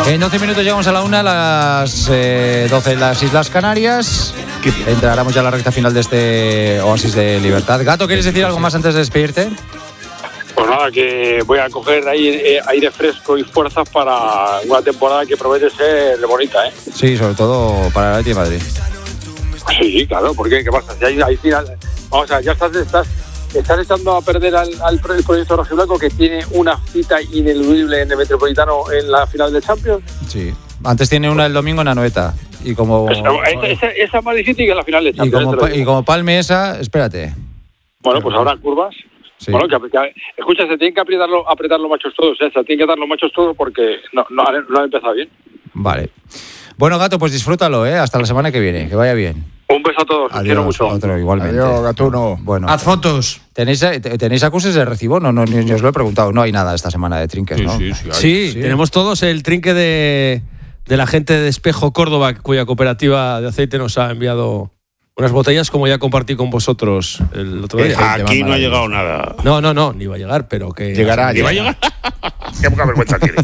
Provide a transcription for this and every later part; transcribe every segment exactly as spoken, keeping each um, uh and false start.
En doce minutos llegamos a la una, a las eh, doce en las Islas Canarias. Entraremos ya a la recta final de este oasis de libertad. Gato, ¿quieres decir algo más antes de despedirte? Pues nada, que voy a coger aire, aire fresco y fuerzas para una temporada que promete ser bonita, ¿eh? Sí, sobre todo para el Atlético de Madrid. Sí, claro, porque ¿qué pasa? Si hay, hay final, vamos a ver, ya estás, estás, estás echando a perder al, al proyecto rojiblanco, que tiene una cita ineludible en el Metropolitano en la final del Champions. Sí, antes tiene una el domingo en Anoeta. Y como esa, esa, esa es más difícil que la final del Champions. Y como, y como palme esa, espérate. Bueno, pues habrá curvas. Sí. Bueno, que, que, escucha, se tienen que apretarlo, apretar los machos todos, ¿eh? Se tienen que dar los machos todos porque no, no, no han empezado bien. Vale. Bueno, Gato, pues disfrútalo, ¿eh? Hasta la semana que viene, que vaya bien. Un beso a todos, os quiero mucho. Otro, igualmente. Adiós, Gatuno. Bueno, haz fotos. ¿Tenéis, ¿Tenéis acuses de recibo? No, no, ni os lo he preguntado. No hay nada esta semana de trinques, sí, ¿no? Sí, sí, sí, sí, tenemos todos el trinque de, de la gente de Espejo Córdoba, cuya cooperativa de aceite nos ha enviado unas botellas, como ya compartí con vosotros el otro día. Aquí no ha llegado nada. No, no, no, ni va a llegar, pero que... Llegará. ¿Ni va a llegar? Qué poca vergüenza tiene.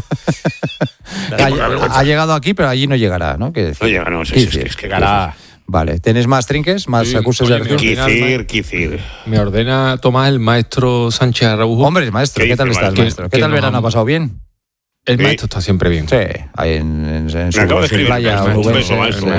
ha, ha llegado aquí, pero allí no llegará, ¿no? ¿Qué decir? No llega, no, sí, sí, sí, es que llegará. Vale, ¿tenéis más trinques? ¿Más sí, acuses de recibo? Quicir, quicir. Me ordena Tomás, el maestro Sánchez Araujo. Hombre, maestro, ¿qué, ¿qué tal está el maestro? ¿Qué tal verano? ¿Ha pasado bien? El sí. maestro está siempre bien. Sí, ahí en, en, en su, su playa uruguense.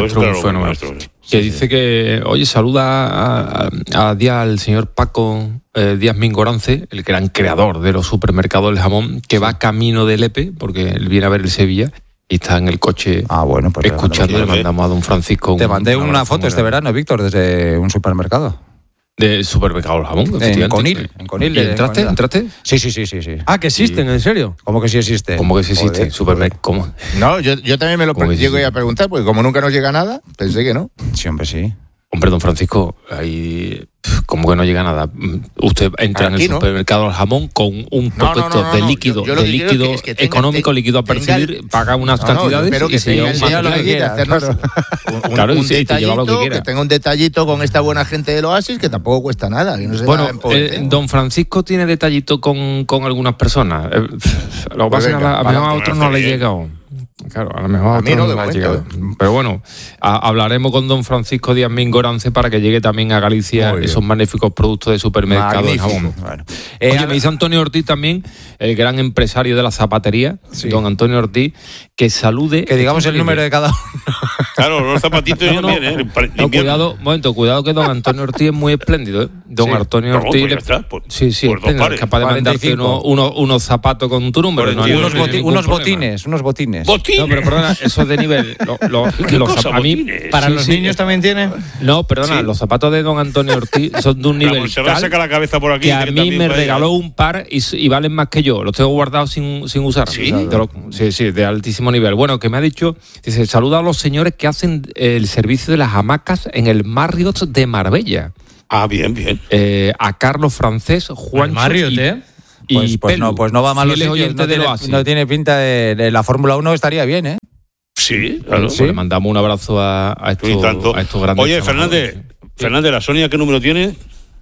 Que dice que, oye, saluda a, a, a Díaz, al señor Paco eh, Díaz Mingorance, el gran creador de los supermercados del jamón, que va camino de Lepe, porque él viene a ver el Sevilla y está en el coche ah, bueno, pues escuchando. Le mandamos a don Francisco. Te mandé un, una foto este verano, Víctor, desde un supermercado. De supermercado del jamón, en Conil, en Conil. ¿Y entraste? ¿Entraste? Sí, sí, sí, sí, sí. Ah, que existen, ¿en serio? ¿Cómo que sí existe? ¿Cómo que sí existe? Supermercado, ¿cómo? No, yo, yo también me lo pre- llego a preguntar, porque como nunca nos llega nada, pensé que no. Sí, hombre, sí. Hombre, don Francisco, ahí como que no llega nada. Usted entra Aquí en el supermercado al jamón con un poco no, no, no, no, de líquido, yo, yo de líquido que es que tenga, económico, te, líquido a percibir, el, paga unas no, cantidades no, que y se lleva un lo que quiera, hacernos un, claro, un sí, detallito, lo que, que tenga un detallito con esta buena gente del Oasis que tampoco cuesta nada. Que no se bueno, eh, don Francisco tiene detallito con, con algunas personas. Eh, lo que pasa es que a, a, a otros no le llega aún. Claro, a lo mejor a, a mí no, no ha llegado. Pero bueno, a, hablaremos con don Francisco Díaz Mingorance para que llegue también a Galicia esos magníficos productos de supermercado de jamón. Bueno. Eh, Oye, me dice Antonio Ortiz también, el gran empresario de la zapatería, sí. Don Antonio Ortiz, que salude. Que digamos el número de cada uno. Claro, los zapatitos no, no, bien, ¿eh? No, cuidado, momento, cuidado que don Antonio Ortiz es muy espléndido, ¿eh? Don sí. Antonio Ortiz. Pues le... por, sí, sí, por es capaz de mandarte unos, unos, unos zapatos con tu número. No, unos, boti- unos botines, unos botines. ¿Botines? No, pero perdona, eso es de nivel. Lo, lo, los cosa, a mí, ¿Para sí, los sí, niños también tienen? No, perdona, sí. Los zapatos de don Antonio Ortiz son de un nivel tal saca la cabeza por aquí, que a mí me regaló un par y, y valen más que yo. Los tengo guardados sin, sin usar. ¿Sí? O sea, de lo, sí, sí, de altísimo nivel. Bueno, que me ha dicho, dice, saluda a los señores que hacen el servicio de las hamacas en el Marriott de Marbella. Ah, bien, bien. Eh, a Carlos Francés, Juan Marriott, ¿eh? Y pues, pues, no, pues no va mal los sitios, no, tiene, no tiene pinta de, de la Fórmula uno, estaría bien, ¿eh? Sí, claro. Sí. Pues le mandamos un abrazo a, a, estos, a estos grandes. Oye, Fernández, ¿sí? Fernández, ¿la Sonia qué número tiene?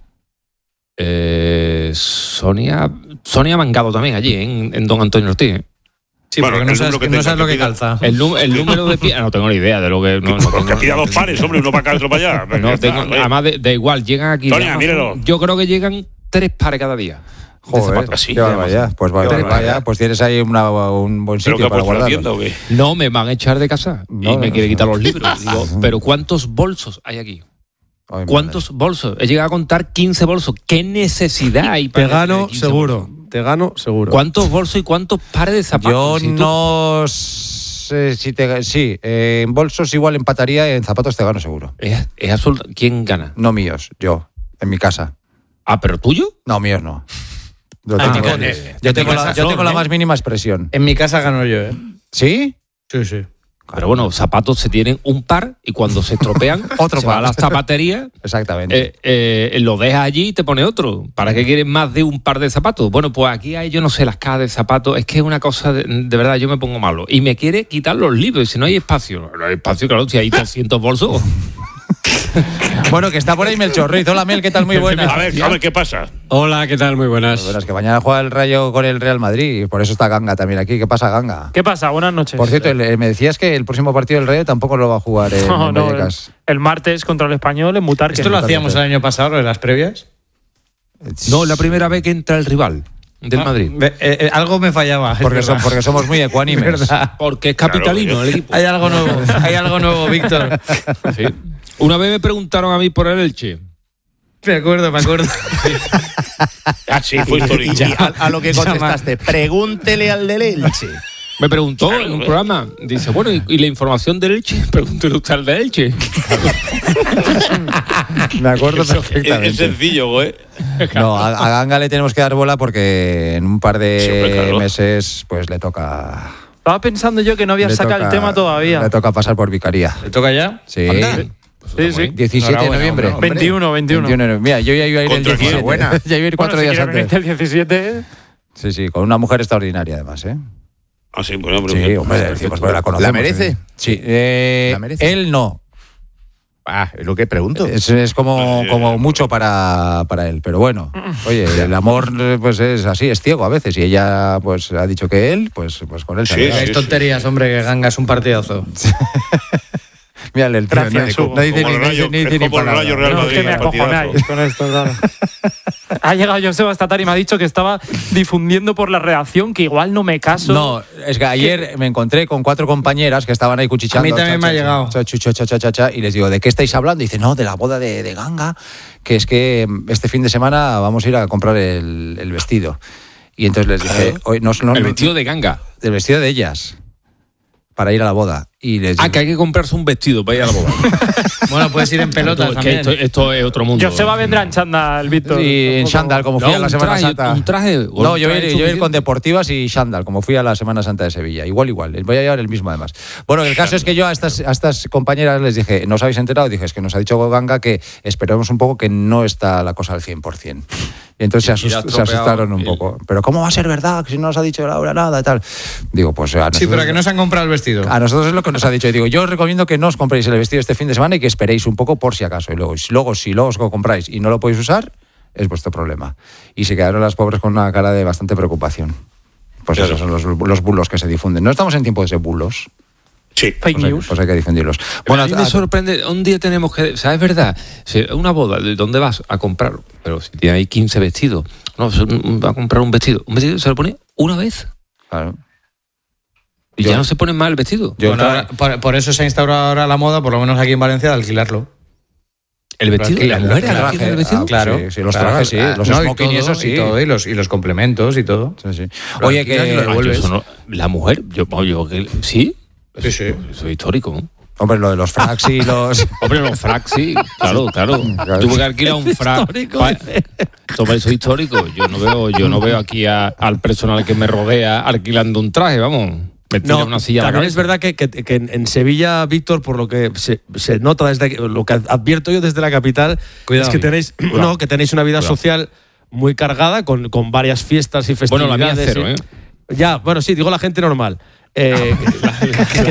Eh, Sonia Sonia Mangado también, allí, en, en Don Antonio Ortiz. Sí, bueno, porque no sabes, que no sabes lo que calza. El, el número de pie, no tengo ni idea de lo que... No, no tengo, que pida dos pares, hombre, uno para acá y otro para allá. No, tengo, además, de, de igual, llegan aquí... Sonia, míralo. Yo creo que llegan tres pares cada día. Joder, así, qué vaya, pues vaya, vaya, pues tienes ahí una, un buen sitio para guardarlo. No, me van a echar de casa no, y me no, quiere no. quitar los libros. Digo, pero ¿cuántos bolsos hay aquí? Ay, ¿Cuántos madre. bolsos? He llegado a contar quince bolsos. ¿Qué necesidad hay para Te gano seguro. Bolsos? Te gano seguro. ¿Cuántos bolsos y cuántos pares de zapatos? Yo no sé si te... Sí, eh, en bolsos igual empataría, en zapatos te gano seguro. ¿Es, es absoluto? ¿Quién gana? No míos, yo, en mi casa. ¿Ah, pero tuyo? No, míos no. Yo ah, tengo, no, eh, yo tengo, la, yo tengo ¿eh? la más mínima expresión. En mi casa gano yo, ¿eh? ¿Sí? Sí, sí. Pero bueno, zapatos se tienen un par y cuando se estropean, otro se par. va a la zapatería. Exactamente. Eh, eh, lo dejas allí y te pone otro. ¿Para qué quieres más de un par de zapatos? Bueno, pues aquí hay, yo no sé, las cajas de zapatos. Es que es una cosa, de, de verdad, yo me pongo malo. Y me quiere quitar los libros. Y si no hay espacio, no hay espacio, claro, si hay doscientos bolsos. Bueno, que está por ahí Melchor Ruiz. Hola, Mel, ¿qué tal? Muy buenas. A ver, a ver, ¿qué pasa? Hola, ¿qué tal? Muy buenas. Bueno, es que mañana juega el Rayo con el Real Madrid y por eso está Ganga también aquí. ¿Qué pasa, Ganga? ¿Qué pasa? Buenas noches. Por cierto, el- me decías que el próximo partido del Rayo tampoco lo va a jugar en, No, en no, el, Vallecas. el martes contra el Español en Mutarque. ¿Esto lo hacíamos el año pasado, lo de las previas? No, la primera vez que entra el rival del Ah, Madrid. ve- eh, eh, algo me fallaba. es Porque, son- verdad. porque somos muy ecuánimes. Es verdad. Porque es capitalino Claro, el equipo. Hay algo nuevo, hay algo nuevo, Víctor. Sí. Una vez me preguntaron a mí por el Elche. Me acuerdo, me acuerdo. Ah, sí, fue histórico. Y a, a lo que contestaste, pregúntele al del Elche. Me preguntó Claro, en un ¿eh? programa, dice, bueno, ¿y, y la información del Elche? Pregúntele usted al de Elche. Me acuerdo Es, es perfectamente. sencillo, güey. No, a, a Ganga le tenemos que dar bola porque en un par de Sí, hombre, claro. meses pues le toca... Estaba pensando yo que no había le sacado toca- el tema todavía. Le toca pasar por vicaría. ¿Te toca ya? Sí. Anda. Sí, sí. diecisiete de Enhorabuena, noviembre. hombre. veintiuno, veintiuno. veintiuno de noviembre. Mira, yo ya iba a ir el ¿Contra quién? diecisiete. Buena. Ya iba a ir cuatro Bueno, si días quieres antes. venirte el diecisiete. Sí, sí, con una mujer extraordinaria además, ¿eh? Ah, sí, bueno, hombre. Sí, bien. hombre, decimos, porque la conocemos. ¿La merece? Sí. Eh, ¿La merece? Él no. Ah, es lo que pregunto. Es, es como, Eh, como mucho para, para él. Pero bueno, oye, el amor pues es así, es ciego a veces. Y ella pues ha dicho que él, pues, pues con él se Sí, ha quedado. sí. Es tonterías, hombre, que Ganga es un partidazo. Mírale, el tío, Gracias, no, Hugo. no dice Como ni, el Rayo- ni- ni es dice ni como el palabra. Rayo Real No, es Madrid, que me acojonáis partidazo. con esto, claro. Ha llegado Joseba esta tarde y me ha dicho que estaba difundiendo por la redacción que igual no me caso. No, es que ayer me encontré con cuatro compañeras que estaban ahí cuchicheando. A mí también cha, me ha cha, llegado. cha, chu, cha, cha, cha, cha, cha, y les digo, ¿de qué estáis hablando? Y dice, no, de la boda de, de Ganga, que es que este fin de semana vamos a ir a comprar el, el vestido. Y entonces les dije, hoy no, no, El no- vestido de Ganga. del vestido de ellas, para ir a la boda. Y les Ah, dije, que hay que comprarse un vestido para ir a la boda. Bueno, puedes ir en pelotas Esto- que también. esto, esto es otro mundo. Joseba vendrá en chándal, Víctor. y en Tampoco- chándal, como fui No, a la un Semana traje, Santa. un traje, o No, un yo voy, a ir- traje yo voy a ir suficiente. con deportivas y chándal, como fui a la Semana Santa de Sevilla. Igual, igual. Voy a llevar el mismo además. Bueno, el caso es que yo a estas, a estas compañeras les dije, ¿no os habéis enterado? Dije, es que nos ha dicho Ganga que esperemos un poco, que no está la cosa al cien por ciento. Y entonces se, Y ya asust- has se asustaron tropeado un el- poco. Pero ¿cómo va a ser verdad? Que si no nos ha dicho Laura nada y tal. Digo, pues a Sí, nosotros, pero que no se han comprado el vestido. a nosotros es lo que nos ha dicho. Y digo, yo os recomiendo que no os compréis el vestido este fin de semana y que esperéis un poco por si acaso. Y luego, si luego, si luego os lo compráis y no lo podéis usar, es vuestro problema. Y se quedaron las pobres con una cara de bastante preocupación. Pues Eso. esos son los, los bulos que se difunden. No estamos en tiempos de bulos. Sí. Fake Pues hay, news. pues hay que difundirlos. Bueno, Bueno, a mí a- me sorprende, un día tenemos que, o sea, es verdad, si una boda, ¿de dónde vas a comprar? Pero si tiene ahí quince vestidos, no, va a comprar un vestido, un vestido se lo pone una vez claro. y Yo- ya no se pone más el vestido. Yo Bueno, entraba- ahora- por, por eso se ha instaurado ahora la moda, por lo menos aquí en Valencia, de alquilarlo. El vestido, la alquilan, mujer el alquila traje, el vestido. ah, Claro, sí, sí, los claro, trajes, sí, ah, los no, smoking y todo, eso sí. Y, todo, y, los, y los complementos y todo. Sí, sí. Lo Oye, alquilas y que... lo Ah, yo devuelves. eso no- la mujer, yo, yo que- sí, Sí, sí. eso es histórico. ¿no? Hombre, lo de los fracs y los... Hombre, los fracs, sí, claro, claro. Claro. Tuve que alquilar un frac. pa- Sobre eso histórico. Yo no veo, yo no veo aquí a- al personal que me rodea alquilando un traje, vamos. Me tira No, una silla a la también es cabeza. verdad que, que- que en, en Sevilla, Víctor, por lo que se, se nota desde aquí- lo que advierto yo desde la capital, Cuidado. es que tenéis, no, que tenéis una vida Cuidado. social muy cargada con, con varias fiestas y Bueno, festividades. la mía es cero, y- ¿eh? Ya, bueno, sí, digo la gente normal. Eh, que- que